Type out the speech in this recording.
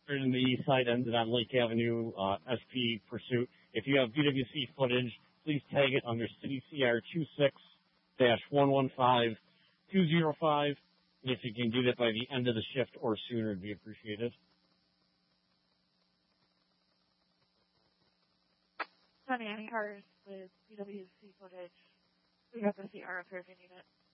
in the east side ended on Lake Avenue, SP Pursuit. If you have BWC footage, please tag it under CDCR 26-115205. And if you can do that by the end of the shift or sooner, it'd be appreciated. Sunny, any cars with BWC footage? We have the CR if there's a unit.